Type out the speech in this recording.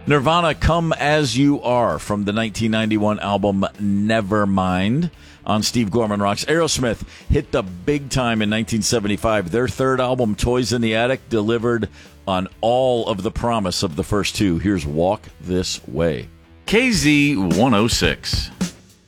Nirvana, Come As You Are, from the 1991 album Nevermind on Steve Gorman Rocks. Aerosmith hit the big time in 1975. Their third album, Toys in the Attic, delivered on all of the promise of the first two. Here's Walk This Way. KZ 106.